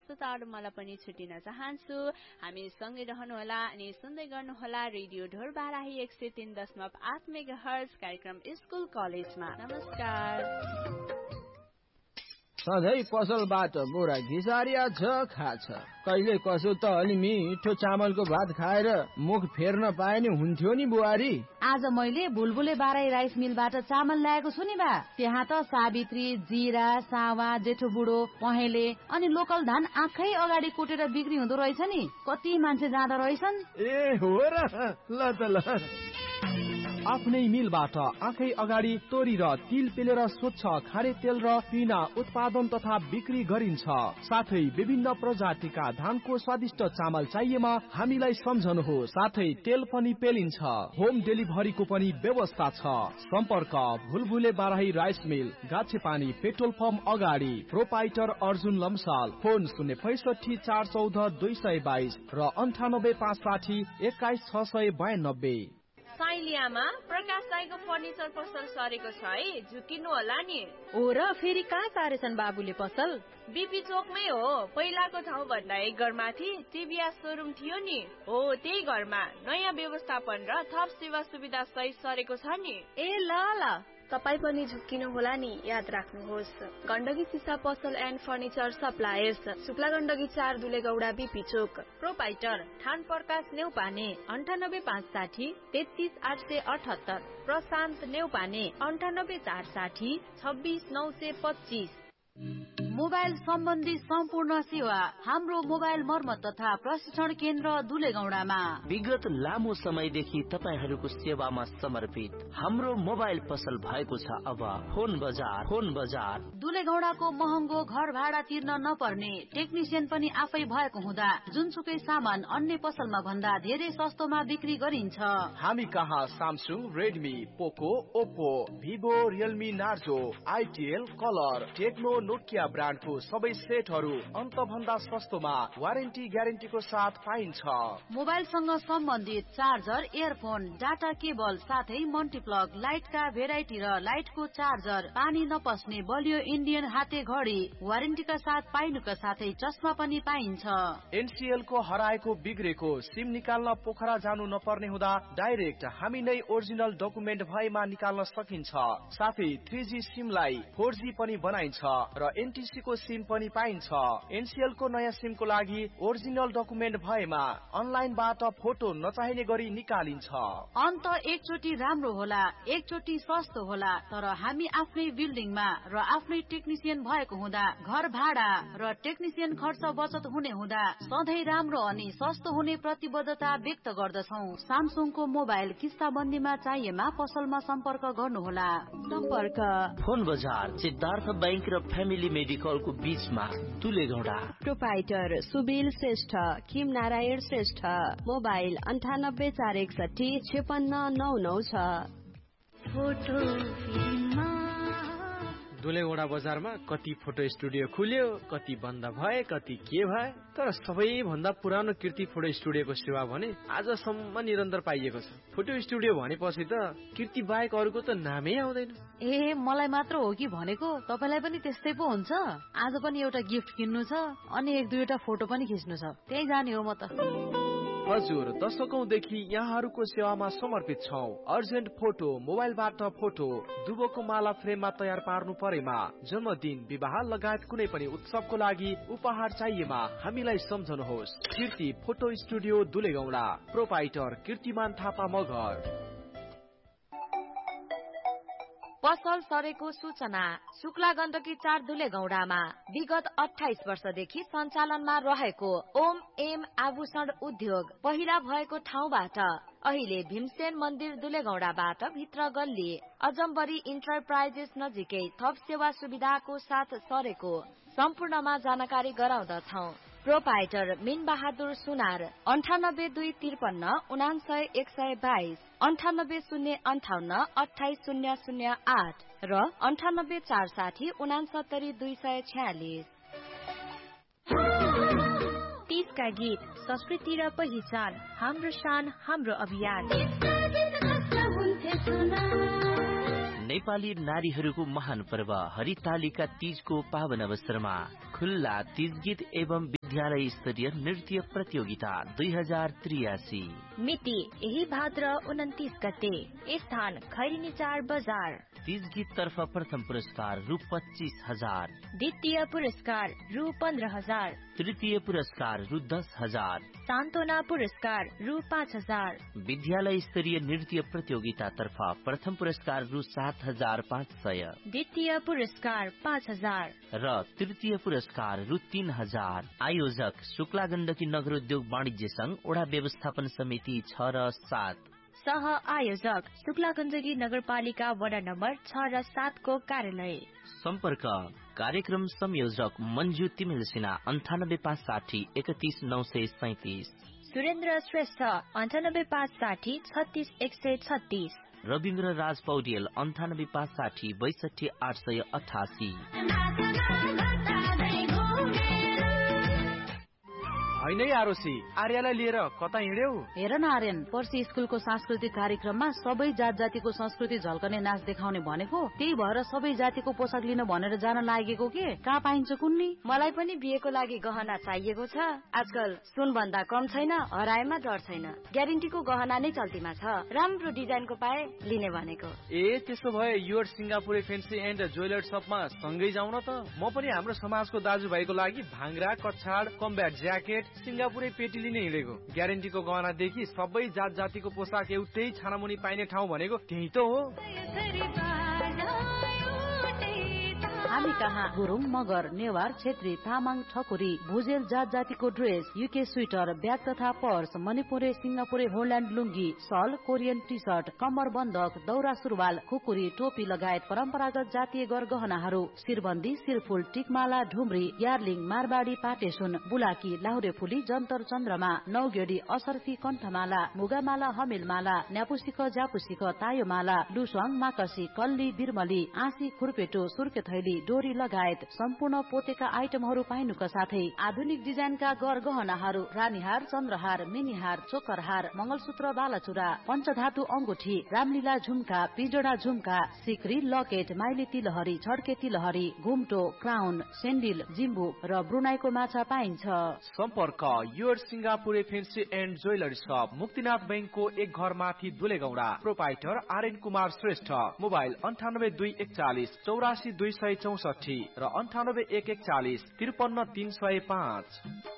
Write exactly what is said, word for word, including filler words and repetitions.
श्रोताहरु मलाई पनि छुटिन चाहन्छु। हामी सँगै रहनुहोला अनि सुन्दै गर्नुहोला रेडियो ढोरबाराही एक सय तीन दशमलव आठ मेगाहर्ज कार्यक्रम स्कुल कलेजमा। नमस्कार। सधैँ पसलबाट बोरा घिसारिया छ खाछ, कहिले कसो त अलि मिठो चामलको भात खाएर मुख फेर्न पाए नि हुन्थ्यो नि बुहारी। आज मैले बुलबुले बाराई राइस मिलबाट चामल ल्याएको छु नि बा। त्यहाँ त सावित्री, जिरा, सावा, जेठो बुढो, पहेँले अनि लोकल धान आँखै अगाडि कुटेर बिक्री हुँदो रहेछ नि। कति मान्छे जाँदा रहेछन्। ए हो र, ल त ल। आफ्नै मिलबाट आँखै अगाडि तोरी र तिल पेलेर स्वच्छ खारे तेल र पिना उत्पादन तथा बिक्री गरिन्छ। साथै विभिन्न प्रजातिका धानको स्वादिष्ट चामल चाहिएमा हामीलाई सम्झनुहोस्। साथै तेल पनि पेलिन्छ। होम डेलिभरीको पनि व्यवस्था छ। सम्पर्क भुलभुले Barahi rice mill, गाछेपानी petrol pump अगाडि, प्रोपाइटर अर्जुन लम्साल। फोन शून्य पैसठी चार चौध दुई सय बाइस र अन्ठानब्बे पाँच साठी एक्काइस छ सय बयानब्बे। साइलियामा प्रकाश दाइको फर्निचर पसल सरेको छ है, झुकिनु होला नि। हो र, फेरि कहाँ सारेछन् बाबुले पसल? बीपी चोकमै हो। पहिलाको ठाउँ भन्दा एक घरमाथि टिभीएस शोरूम थियो नि, हो त्यही घरमा नयाँ व्यवस्थापन र थप सेवा सुविधा सहित सरेको छ नि। ए ल ल, तपाई पनि झुक्किनु होला नि, याद राख्नुहोस्। गण्डकी सिसा पसल and furniture suppliers, Shukla Gandaki चार दुलेगौडा बीपी चोक। प्रोपाइटर ठान प्रकाश नेउपाने अन्ठानब्बे पाँच साठी तेत्तीस आठ सय अठहत्तर। प्रशान्त नेउपाने अन्ठानब्बे चार साठी छब्बीस नौ सय पच्चीस। मोबाइल सम्बन्धी सम्पूर्ण सेवा हाम्रो मोबाइल मर्मत तथा प्रशिक्षण केन्द्र दुलेगौडामा। विगत लामो समयदेखि तपाईहरूको सेवामा समर्पित हाम्रो मोबाइल पसल भएको छ अब फोन बजार। फोन बजार दुलेगौडाको महँगो घर भाडा तिर्न नपर्ने, टेक्निसियन पनि आफै भएको हुँदा जुनसुकै सामान अन्य पसलमा भन्दा धेरै सस्तोमा बिक्री गरिन्छ। हामी कहाँ सामसुङ, रेडमी, पोको, Oppo, Vivo, Realme, Narzo, आइटिएल, colour, Tecno, Nokia ब्रान्डको सबै सेटहरू अन्त भन्दा सस्तोमा वारेन्टी ग्यारेन्टीको साथ पाइन्छ। मोबाइलसँग सम्बन्धित चार्जर, इयरफोन, डाटा केबल साथै मल्टिप्लग, लाइटका भेराइटी र लाइटको चार्जर, पानी नपस्ने बलियो इन्डियन हाते घडी वारेन्टीका साथ पाइनुका साथै चस्मा पनि पाइन्छ। एनसीएल को हराएको बिग्रेको सिम निकाल्न पोखरा जानु नपर्ने हुँदा डाइरेक्ट हामी नै ओरिजिनल डकुमेन्ट भएमा निकाल्न सकिन्छ। साथै थ्री जी सिमलाई फोर जी पनि बनाइन्छ र एनटीसी को सिम पनि पाइन्छ। एनसीएल को नयाँ सिम को लागि ओरिजिनल डकुमेन्ट भएमा अनलाइनबाट फोटो नचाहिने गरी निकालिन्छ। अन्त एकचोटि राम्रो होला, एकचोटि सस्तो होला, तर हामी आफ्नै बिल्डिङमा र आफ्नै टेक्निसियन भएको हुँदा घर भाडा र टेक्निसियन खर्च बचत हुने हुँदा सधैँ राम्रो अनि सस्तो हुने प्रतिबद्धता व्यक्त गर्दछौ। सामसुङको मोबाइल किस्ताबन्दीमा चाहिएमा पसलमा सम्पर्क गर्नुहोला। सम्पर्क फोन बजार, सिद्धार्थ बैंक र फ्यामिली मेडिकल को बीचमा दुलेगौडा। प्रोपाइटर सुबिल श्रेष्ठ, किम नारायण श्रेष्ठ। मोबाइल अन्ठानब्बे चार एकसठी छेपन्न नौ नौ छ। दुलेगौडा बजारमा कति फोटो स्टुडियो खुल्यो, कति बन्द भए, कति के भए, तर सबैभन्दा पुरानो कीर्ति फोटो स्टुडियोको सेवा भने आजसम्म निरन्तर पाइएको छ। फोटो स्टुडियो भनेपछि त कीर्ति बाहेक अरूको त नामै आउँदैन। ए मलाई मात्र हो कि भनेको? तपाईलाई पनि त्यस्तै पो हुन्छ? आज पनि एउटा गिफ्ट किन्नु छ अनि एक दुईवटा फोटो पनि खिच्नु छ, त्यही जाने हो म त। हजुर, दशकौंदेखि यहाँहरूको सेवामा समर्पित छौं। अर्जेन्ट फोटो, मोबाइलबाट फोटो, दुबोको माला फ्रेममा तयार पार्नु परेमा, जन्मदिन, विवाह लगायत कुनै पनि उत्सवको लागि उपहार चाहिएमा हामीलाई सम्झनुहोस्। कीर्ति फोटो स्टुडियो दुलेगौडा। प्रोपाइटर कीर्तिमान थापा मगर। पसल सरेको सूचना शुक्ला गण्डकी चार दुलेगौडामा विगत अठाइस वर्षदेखि सञ्चालनमा रहेको ओम एम आभूषण उद्योग पहिला भएको ठाउँबाट अहिले भीमसेन मन्दिर दुलेगौडाबाट भित्र गल्ली अजम्बरी इन्टरप्राइजेस नजिकै थप सेवा सुविधाको साथ सरेको सम्पूर्णमा जानकारी गराउँदछौ। प्रोपाइटर मिन बहादुर सुनार अन्ठानब्बे दुई त्रिपन्न उनासय एक सय बाइस, अन्ठानब्बे शून्य अन्ठाउन्न अठाइस शून्य शून्य आठ र अन्ठानब्बे चार साठी उनासत्तरी दुई सय छ्यालिस। तीसका गीत संस्कृति र पहिचान, हाम्रो शान हाम्रो अभियान। नेपाली नारीहरूको महान पर्व हरितालिका तीजको पावन अवसरमा खुल्ला तीज गीत एवं विद्यालय स्तरीय नृत्य प्रतियोगिता दुई हजार त्रियासी। मिति यही भाद्र उन्तिस गते। स्थान खैरिनी चार बजार। तीज गीत तर्फ प्रथम पुरस्कार रु पच्चीस हजार, द्वितीय पुरस्कार रु पन्ध्र हजार, तृतीय पुरस्कार रु दस हजार, सान्त्वना पुरस्कार रु पाँच हजार। विद्यालय स्तरीय नृत्य प्रतियोगिता तर्फ प्रथम पुरस्कार रु सात हजार पाँच सय, द्वितीय पुरस्कार पाँच हजार र तृतीय पुरस्कार रु तीन हजार। आयोजक शुक्ला गण्डकी नगर उद्योग वाणिज्य संघ वडा व्यवस्थापन समिति छ र सात। सह आयोजक शुक्ला गण्डकी नगरपालिका वडा नम्बर छ र सात को कार्यालय। सम्पर्क कार्यक्रम संयोजक मञ्जु तिमिल सिन्हा अन्ठानब्बे पाँच साठी एकतीस नौ सय सैतिस, सुरेन्द्र श्रेष्ठ अन्ठानब्बे पाँच साठी छत्तीस एक सय छत्तीस, रविन्द्र राज पौडेल अन्ठानब्बे पाँच साठी बैसठी आठ सय अठासी। होइन आरोसी, आर्यलाई लिएर कता हिँड्यौ? हेर न आर्यन, पर्सि स्कुलको सांस्कृतिक कार्यक्रममा सबै जात जातिको संस्कृति झल्कने नाच देखाउने भनेको, त्यही भएर सबै जातिको पोसाक लिन भनेर जान लागेको के? कहाँ पाइन्छ कुन्नी? मलाई पनि बिहेको लागि गहना चाहिएको छ। आजकल सुन भन्दा कम छैन, हराएमा डर छैन। ग्यारेन्टीको गहना नै चल्तीमा छ। राम्रो डिजाइनको पाए लिने भनेको। ए त्यसो भए योर सिङ्गापुरे फेन्सी एन्ड ज्वेलर शपमा सँगै जाउँ न त। म पनि हाम्रो समाजको दाजुभाइको लागि भाङ्रा, कछाड, कम्ब्याट ज्याकेट, सिङ्गापुरे पेटी लिने हिँडेको। ग्यारेन्टीको गहनादेखि सबै जात जातिको पोसाक एउटै छानामुनि पाइने ठाउँ भनेको त्यही त हो। हामी कहाँ गुरुङ, मगर, नेवार, छेत्री, तामाङ, ठकुरी, भुजेल जात जातिको ड्रेस, युके स्वेटर, ब्याग तथा पर्स, मणिपुरे, सिङ्गापुरे, होल्यान्ड लुङ्गी, सल, कोरियन टी सर्ट, कम्मर बन्दक, दौरा सुरुवाल, खुकुरी, टोपी लगायत परम्परागत जातीय गरगहनाहरू, शिरबन्दी, शिरफुल, टिकमाला, ढुम्री, यार्लिङ, मारबाडी, पाटेसुन, बुलाकी, लाहुरे फुली, जन्तर चन्द्रमा, नौगेडी, असर्फी, कण्ठमाला, मुगामाला, हमिलमाला, न्यापुसिक, ज्यापुसिक, तायोमाला, लुस्वाङ, माकसी, कल्ली, बिरमली, आँसी, खुर्पेटो, सुर्के थैली, डोरी लगायत सम्पूर्ण पोतेका आइटमहरू पाइनुका साथै आधुनिक डिजाइनका गरगहनाहरू, रानीहार, चन्द्रहार, मिनीहार, चोकरहार, मंगलसूत्र, बालाचुरा, पञ्चधातु अंगुठी, रामलीला झुम्का, पिजोडा झुम्का, सिक्री, लकेट, माइली तिलहरी, छड्के तिलहरी, घुम्टो, क्राउन, सेन्डिल, जिम्बु र ब्रुनाईको माछा पाइन्छ। सम्पर्क योर सिङ्गापुरे फेन्सी एन्ड ज्वेलरी शप, मुक्तिनाथ बैंकको एक घर माथि दुलेगौडा। प्रोपाइटर आर्यन कुमार श्रेष्ठ। मोबाइल अन्ठानब्बे दुई एकचालिस चौरासी दुई सय चौसठी र अन्ठानब्बे एक एकचालिस त्रिपन्न तीन सय पाँच।